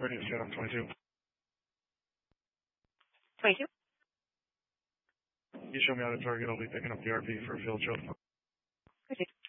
ready to set up 22. 22. You show me how to target. I'll be picking up the RP for field show. Okay.